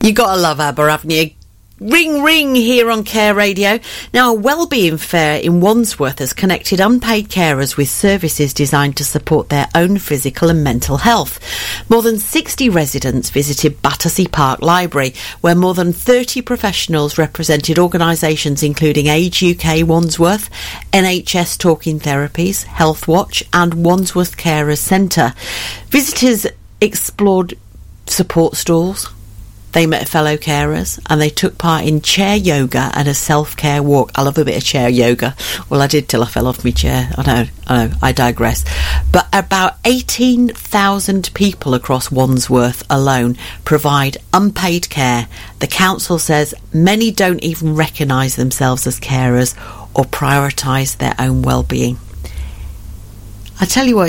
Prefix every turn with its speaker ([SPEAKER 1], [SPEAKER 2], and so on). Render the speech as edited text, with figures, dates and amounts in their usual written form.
[SPEAKER 1] You gotta love ABBA, haven't you? Ring ring here on Care Radio. Now, a wellbeing fair in Wandsworth has connected unpaid carers with services designed to support their own physical and mental health. More than 60 residents visited Battersea Park Library, where more than 30 professionals represented organisations including Age UK Wandsworth, NHS Talking Therapies, Health Watch and Wandsworth Carers Centre. Visitors explored support stalls. They met fellow carers and they took part in chair yoga and a self-care walk. I love a bit of chair yoga. Well, I did till I fell off my chair. I know, I digress. But about 18,000 people across Wandsworth alone provide unpaid care. The council says many don't even recognise themselves as carers or prioritise their own well-being. I tell you what,